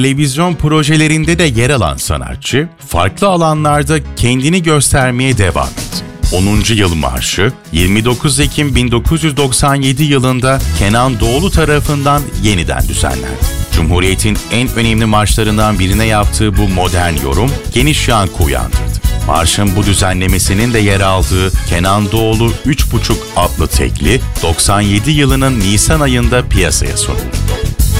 Televizyon projelerinde de yer alan sanatçı, farklı alanlarda kendini göstermeye devam etti. 10. Yıl Marşı, 29 Ekim 1997 yılında Kenan Doğulu tarafından yeniden düzenlendi. Cumhuriyet'in en önemli marşlarından birine yaptığı bu modern yorum geniş yankı uyandırdı. Marşın bu düzenlemesinin de yer aldığı Kenan Doğulu 3,5 adlı tekli 97 yılının Nisan ayında piyasaya sunuldu.